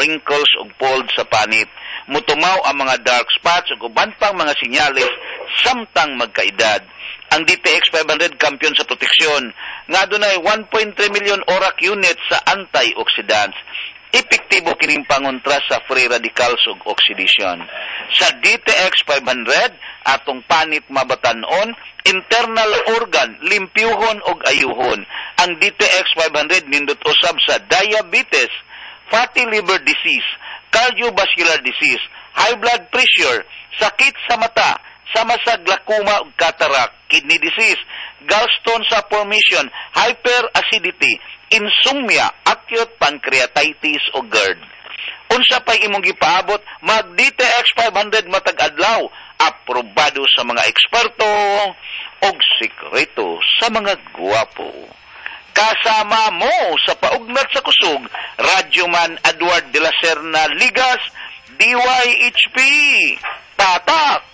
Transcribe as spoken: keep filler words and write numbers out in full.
wrinkles ug fold sa panit. Mutumaw ang mga dark spots ug uban pang mga sinyalis samtang magkaedad. Ang D T X five hundred kampiyon sa proteksyon nga adunay one point three million ORAC units sa antioxidants. Epektibo kining pangontra sa free radicals ug oxidation. Sa D T X five hundred atong panit mabatan-on, internal organ limpyuhon ug ayuhon. Ang D T X five hundred nindot usab sa diabetes, fatty liver disease, cardiovascular disease, high blood pressure, sakit sa mata, sama sa glaucoma ug cataract, kidney disease, gallstone sa formation, hyperacidity, insomnia, acute pancreatitis o GERD. Unsa pay imong gipaabot, mag D T X five hundred matag adlaw, aprobado sa mga eksperto og sikreto sa mga gwapo. Kasama mo sa paugnat sa kusog, Radyoman Edward de la Serna Ligas, D Y H P. Tatak!